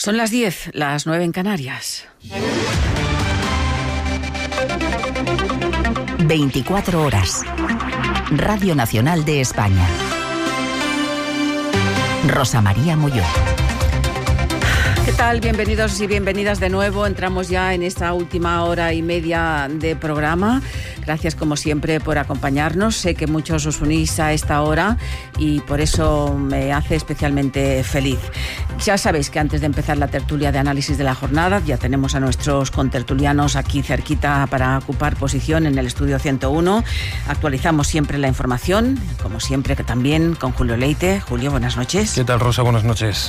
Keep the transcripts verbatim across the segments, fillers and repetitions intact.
Son las diez, las nueve en Canarias. veinticuatro horas. Radio Nacional de España. Rosa María Molló. ¿Qué tal? Bienvenidos y bienvenidas de nuevo. Entramos ya en esta última hora y media de programa. Gracias, como siempre, por acompañarnos. Sé que muchos os unís a esta hora y por eso me hace especialmente feliz. Ya sabéis que antes de empezar la tertulia de análisis de la jornada, ya tenemos a nuestros contertulianos aquí cerquita para ocupar posición en el estudio ciento uno. Actualizamos siempre la información, como siempre, que también con Julio Leite. Julio, buenas noches. ¿Qué tal, Rosa? Buenas noches.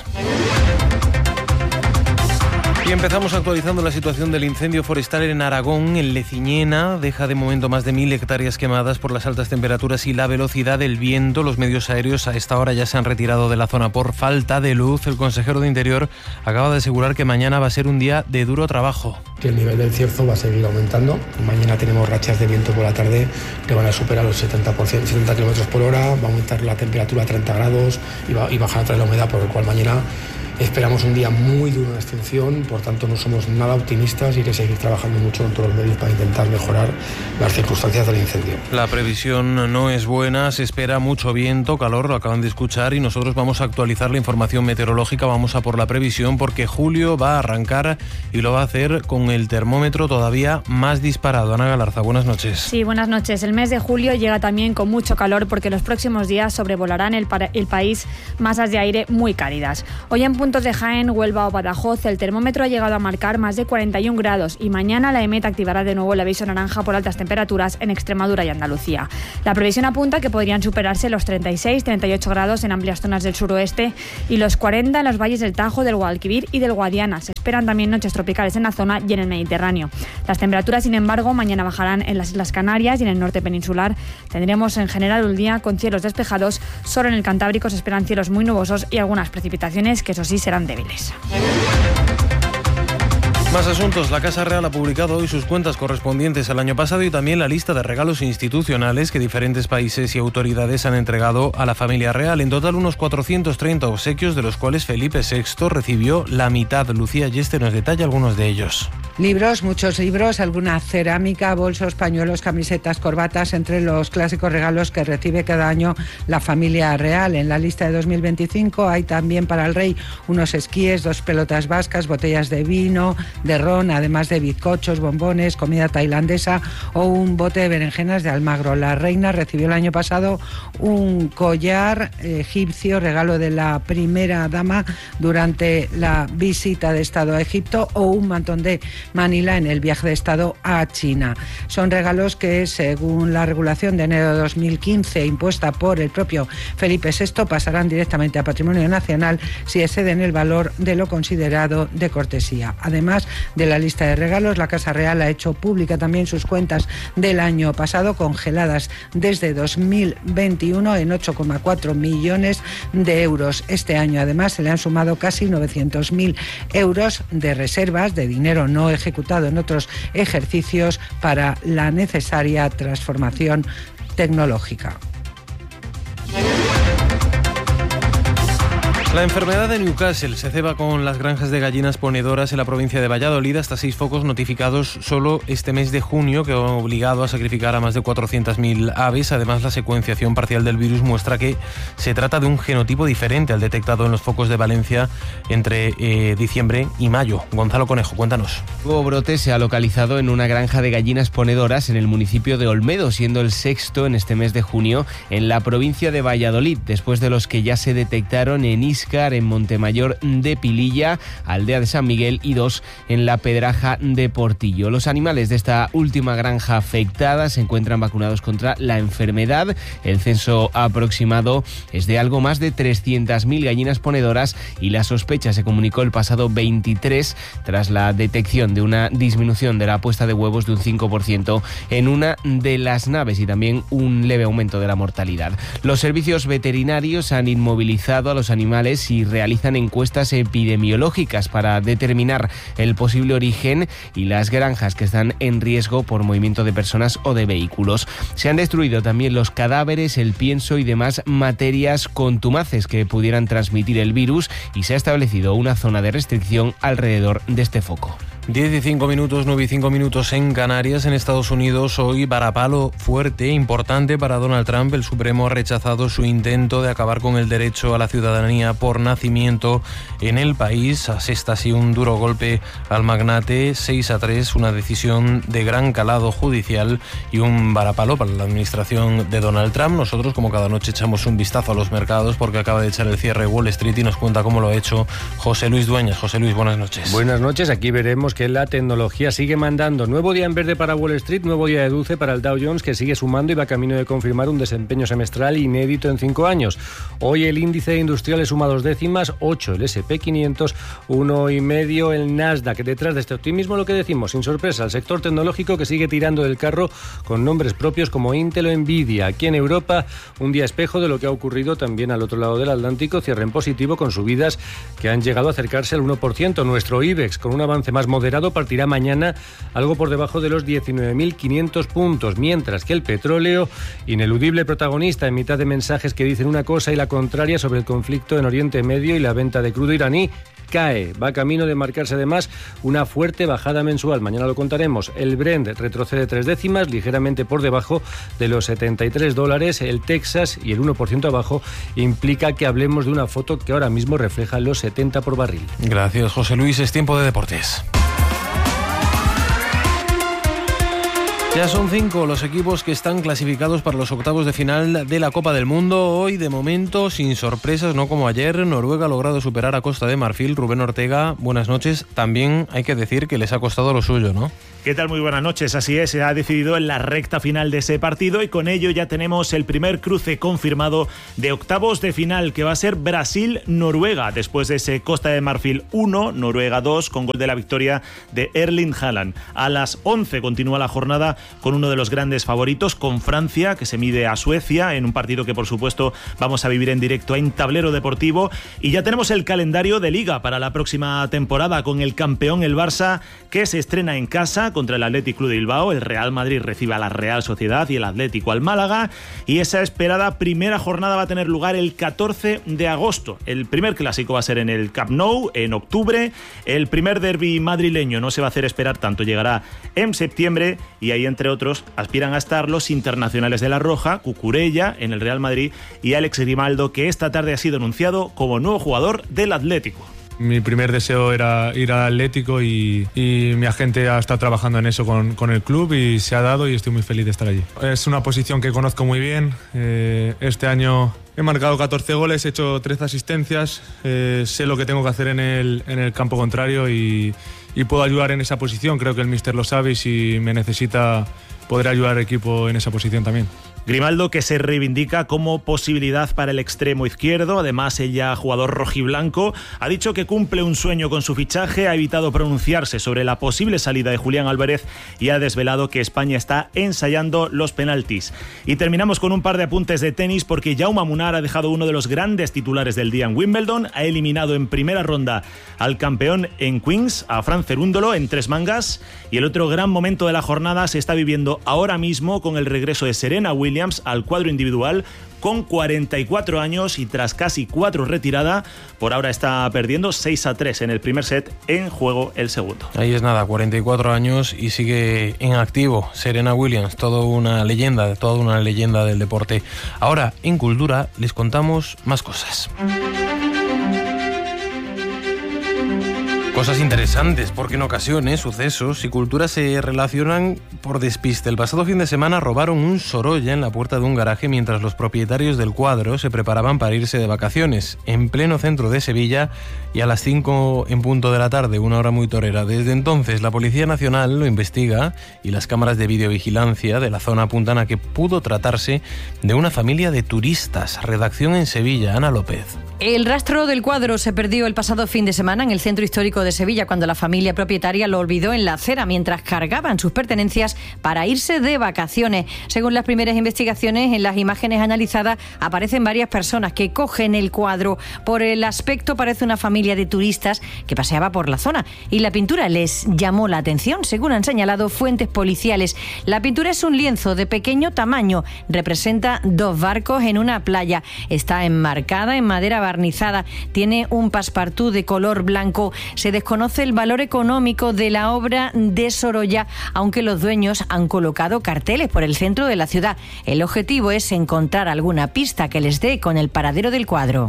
Y empezamos actualizando la situación del incendio forestal en Aragón, en Leciñena. Deja de momento más de mil hectáreas quemadas por las altas temperaturas y la velocidad del viento. Los medios aéreos a esta hora ya se han retirado de la zona por falta de luz. El consejero de Interior acaba de asegurar que mañana va a ser un día de duro trabajo. Que el nivel del cierzo va a seguir aumentando. Mañana tenemos rachas de viento por la tarde que van a superar los setenta por ciento, setenta kilómetros por hora. Va a aumentar la temperatura a treinta grados y, va, y bajar otra vez la humedad, por lo cual mañana esperamos un día muy duro de extinción. Por tanto, no somos nada optimistas y hay que seguir trabajando mucho en todos los medios para intentar mejorar las circunstancias del incendio. La previsión no es buena, se espera mucho viento, calor, lo acaban de escuchar, y nosotros vamos a actualizar la información meteorológica. Vamos a por la previsión porque julio va a arrancar y lo va a hacer con el termómetro todavía más disparado. Ana Galarza, buenas noches. Sí, buenas noches. El mes de julio llega también con mucho calor porque los próximos días sobrevolarán el, para, el país masas de aire muy cálidas. Hoy en puntos de Jaén, Huelva o Badajoz, el termómetro ha llegado a marcar más de cuarenta y un grados y mañana la EMET activará de nuevo el aviso naranja por altas temperaturas en Extremadura y Andalucía. La previsión apunta que podrían superarse los treinta y seis, treinta y ocho grados en amplias zonas del suroeste y los cuarenta en los valles del Tajo, del Guadalquivir y del Guadiana. Se esperan también noches tropicales en la zona y en el Mediterráneo. Las temperaturas, sin embargo, mañana bajarán en las Islas Canarias y en el norte peninsular. Tendremos en general un día con cielos despejados. Solo en el Cantábrico se esperan cielos muy nubosos y algunas precipitaciones que, eso sí, serán débiles. Más asuntos. La Casa Real ha publicado hoy sus cuentas correspondientes al año pasado y también la lista de regalos institucionales que diferentes países y autoridades han entregado a la familia real. En total, unos cuatrocientos treinta obsequios, de los cuales Felipe sexto recibió la mitad. Lucía Yeste nos detalla algunos de ellos. Libros, muchos libros, alguna cerámica, bolsos, pañuelos, camisetas, corbatas, entre los clásicos regalos que recibe cada año la familia real. En la lista de dos mil veinticinco hay también para el rey unos esquíes, dos pelotas vascas, botellas de vino, de ron, además de bizcochos, bombones, comida tailandesa o un bote de berenjenas de Almagro. La reina recibió el año pasado un collar egipcio, regalo de la primera dama durante la visita de Estado a Egipto, o un mantón de Manila en el viaje de Estado a China. Son regalos que, según la regulación de enero de dos mil quince impuesta por el propio Felipe sexto, pasarán directamente a Patrimonio Nacional si exceden el valor de lo considerado de cortesía. Además de la lista de regalos, la Casa Real ha hecho pública también sus cuentas del año pasado, congeladas desde dos mil veintiuno en ocho coma cuatro millones de euros. Este año, además, se le han sumado casi novecientos mil euros de reservas de dinero no ejecutado en otros ejercicios para la necesaria transformación tecnológica. La enfermedad de Newcastle se ceba con las granjas de gallinas ponedoras en la provincia de Valladolid, hasta seis focos notificados solo este mes de junio, que han obligado a sacrificar a más de cuatrocientas mil aves. Además, la secuenciación parcial del virus muestra que se trata de un genotipo diferente al detectado en los focos de Valencia entre eh, diciembre y mayo. Gonzalo Conejo, cuéntanos. El nuevo brote se ha localizado en una granja de gallinas ponedoras en el municipio de Olmedo, siendo el sexto en este mes de junio en la provincia de Valladolid, después de los que ya se detectaron en Iscar, en Montemayor de Pililla, Aldea de San Miguel, y dos en la Pedraja de Portillo. Los animales de esta última granja afectada se encuentran vacunados contra la enfermedad. El censo aproximado es de algo más de trescientas mil gallinas ponedoras y la sospecha se comunicó el pasado veintitrés tras la detección de una disminución de la puesta de huevos de un cinco por ciento en una de las naves y también un leve aumento de la mortalidad. Los servicios veterinarios han inmovilizado a los animales animales y realizan encuestas epidemiológicas para determinar el posible origen y las granjas que están en riesgo por movimiento de personas o de vehículos. Se han destruido también los cadáveres, el pienso y demás materias contumaces que pudieran transmitir el virus y se ha establecido una zona de restricción alrededor de este foco. diez y cinco minutos, nueve y cinco minutos en Canarias. En Estados Unidos hoy varapalo fuerte, importante para Donald Trump. El Supremo ha rechazado su intento de acabar con el derecho a la ciudadanía por nacimiento en el país. Asesta así un duro golpe al magnate, seis a tres, una decisión de gran calado judicial y un varapalo para la administración de Donald Trump. Nosotros, como cada noche, echamos un vistazo a los mercados porque acaba de echar el cierre Wall Street y nos cuenta cómo lo ha hecho José Luis Dueñas. José Luis, buenas noches. Buenas noches, aquí veremos que la tecnología sigue mandando. Nuevo día en verde para Wall Street, nuevo día de dulce para el Dow Jones, que sigue sumando y va camino de confirmar un desempeño semestral inédito en cinco años. Hoy el índice de industriales suma dos décimas, ocho el ese pe quinientos, uno y medio el Nasdaq. Detrás de este optimismo, lo que decimos, sin sorpresa, el sector tecnológico que sigue tirando del carro con nombres propios como Intel o Nvidia. Aquí en Europa, un día espejo de lo que ha ocurrido también al otro lado del Atlántico, cierre en positivo con subidas que han llegado a acercarse al uno por ciento. Nuestro IBEX, con un avance más moderado, partirá mañana algo por debajo de los diecinueve mil quinientos puntos, mientras que el petróleo, ineludible protagonista en mitad de mensajes que dicen una cosa y la contraria sobre el conflicto en Oriente Medio y la venta de crudo iraní, cae. Va camino de marcarse además una fuerte bajada mensual. Mañana lo contaremos. El Brent retrocede tres décimas, ligeramente por debajo de los setenta y tres dólares. El Texas y el uno por ciento abajo implica que hablemos de una foto que ahora mismo refleja los setenta por barril. Gracias, José Luis. Es tiempo de deportes. Ya son cinco los equipos que están clasificados para los octavos de final de la Copa del Mundo. Hoy, de momento, sin sorpresas, no como ayer. Noruega ha logrado superar a Costa de Marfil. Rubén Ortega, buenas noches. También hay que decir que les ha costado lo suyo, ¿no? ¿Qué tal? Muy buenas noches. Así es, se ha decidido en la recta final de ese partido y con ello ya tenemos el primer cruce confirmado de octavos de final, que va a ser Brasil-Noruega, después de ese Costa de Marfil uno, Noruega dos, con gol de la victoria de Erling Haaland. A las once continúa la jornada con uno de los grandes favoritos, con Francia, que se mide a Suecia, en un partido que por supuesto vamos a vivir en directo en Tablero Deportivo. Y ya tenemos el calendario de Liga para la próxima temporada, con el campeón, el Barça, que se estrena en casa contra el Athletic Club de Bilbao. El Real Madrid recibe a la Real Sociedad y el Atlético al Málaga, y esa esperada primera jornada va a tener lugar el catorce de agosto. El primer clásico va a ser en el Camp Nou en octubre. El primer derbi madrileño no se va a hacer esperar tanto, llegará en septiembre, y ahí entre otros aspiran a estar los internacionales de la Roja, Cucurella en el Real Madrid y Alex Grimaldo, que esta tarde ha sido anunciado como nuevo jugador del Atlético. Mi primer deseo era ir al Atlético y, y mi agente ha estado trabajando en eso con, con el club y se ha dado, y estoy muy feliz de estar allí. Es una posición que conozco muy bien. Eh, este año he marcado catorce goles, he hecho trece asistencias, eh, sé lo que tengo que hacer en el, en el campo contrario y, y puedo ayudar en esa posición. Creo que el míster lo sabe y si me necesita poder ayudar al equipo en esa posición también. Grimaldo, que se reivindica como posibilidad para el extremo izquierdo, además ella jugador rojiblanco, ha dicho que cumple un sueño con su fichaje, ha evitado pronunciarse sobre la posible salida de Julián Álvarez y ha desvelado que España está ensayando los penaltis. Y terminamos con un par de apuntes de tenis, porque Jaume Munar ha dejado uno de los grandes titulares del día en Wimbledon, ha eliminado en primera ronda al campeón en Queens, a Fran Cerúndolo, en tres mangas, y el otro gran momento de la jornada se está viviendo ahora mismo con el regreso de Serena Williams al cuadro individual con cuarenta y cuatro años y tras casi cuatro retirada. Por ahora está perdiendo seis a tres en el primer set, en juego el segundo. Ahí es nada, cuarenta y cuatro años y sigue en activo Serena Williams, toda una leyenda, toda una leyenda del deporte. Ahora, en Cultura, les contamos más cosas. Cosas interesantes, porque en ocasiones sucesos y culturas se relacionan por despiste. El pasado fin de semana robaron un Sorolla en la puerta de un garaje mientras los propietarios del cuadro se preparaban para irse de vacaciones, en pleno centro de Sevilla, y a las cinco en punto de la tarde, una hora muy torera. Desde entonces la Policía Nacional lo investiga y las cámaras de videovigilancia de la zona apuntan a que pudo tratarse de una familia de turistas. Redacción en Sevilla, Ana López. El rastro del cuadro se perdió el pasado fin de semana en el centro histórico de de Sevilla cuando la familia propietaria lo olvidó en la acera mientras cargaban sus pertenencias para irse de vacaciones. Según las primeras investigaciones, en las imágenes analizadas aparecen varias personas que cogen el cuadro. Por el aspecto parece una familia de turistas que paseaba por la zona y la pintura les llamó la atención, según han señalado fuentes policiales. La pintura es un lienzo de pequeño tamaño, representa dos barcos en una playa, está enmarcada en madera barnizada, tiene un passepartout de color blanco. Se desconoce el valor económico de la obra de Sorolla, aunque los dueños han colocado carteles por el centro de la ciudad. El objetivo es encontrar alguna pista que les dé con el paradero del cuadro.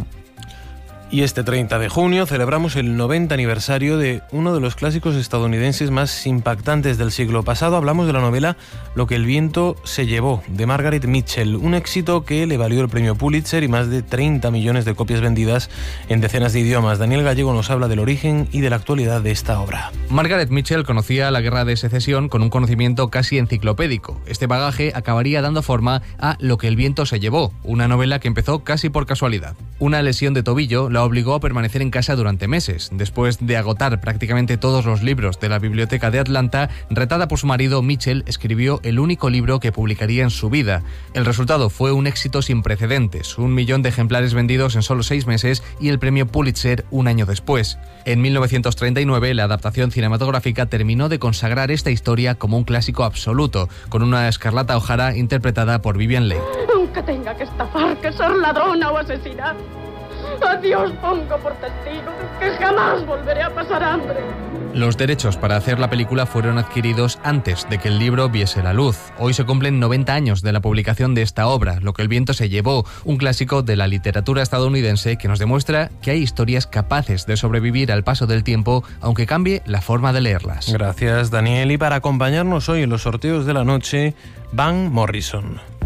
Y este treinta de junio celebramos el noventa aniversario de uno de los clásicos estadounidenses más impactantes del siglo pasado. Hablamos de la novela Lo que el viento se llevó, de Margaret Mitchell, un éxito que le valió el premio Pulitzer y más de treinta millones de copias vendidas en decenas de idiomas. Daniel Gallego nos habla del origen y de la actualidad de esta obra. Margaret Mitchell conocía la Guerra de Secesión con un conocimiento casi enciclopédico. Este bagaje acabaría dando forma a Lo que el viento se llevó, una novela que empezó casi por casualidad. Una lesión de tobillo la obligó a permanecer en casa durante meses. Después de agotar prácticamente todos los libros de la biblioteca de Atlanta, retada por su marido, Mitchell escribió el único libro que publicaría en su vida. El resultado fue un éxito sin precedentes, un millón de ejemplares vendidos en solo seis meses y el premio Pulitzer un año después. En mil novecientos treinta y nueve, la adaptación cinematográfica terminó de consagrar esta historia como un clásico absoluto, con una Escarlata O'Hara interpretada por Vivien Leigh. Aunque tenga que estafar, que ser ladrona o asesinar, a Dios pongo por testigo que jamás volveré a pasar hambre. Los derechos para hacer la película fueron adquiridos antes de que el libro viese la luz. Hoy se cumplen noventa años de la publicación de esta obra, Lo que el viento se llevó, un clásico de la literatura estadounidense que nos demuestra que hay historias capaces de sobrevivir al paso del tiempo, aunque cambie la forma de leerlas. Gracias, Daniel. Y para acompañarnos hoy en los sorteos de la noche, Van Morrison.